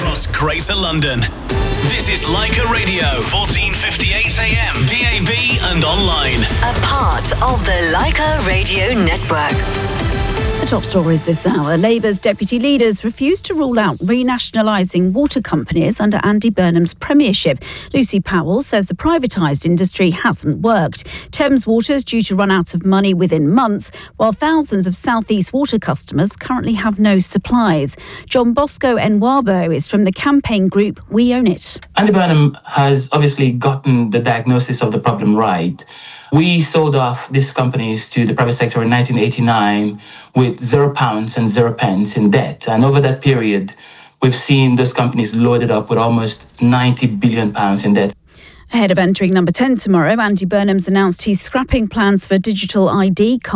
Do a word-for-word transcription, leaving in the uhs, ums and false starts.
across Greater London. This is Leica Radio, fourteen fifty-eight A M, D A B and online. A part of the Leica Radio Network. The top stories this hour. Labour's deputy leaders refused to rule out renationalising water companies under Andy Burnham's premiership. Lucy Powell says the privatised industry hasn't worked. Thames Water's due to run out of money within months, while thousands of South East Water customers currently have no supplies. John Bosco Enwabo is from the campaign group We Own It. Andy Burnham has obviously gotten the diagnosis of the problem right. We sold off these companies to the private sector in nineteen eighty-nine with zero pounds and zero pence in debt. And over that period, we've seen those companies loaded up with almost ninety billion pounds in debt. Ahead of entering number ten tomorrow, Andy Burnham's announced he's scrapping plans for digital I D cards.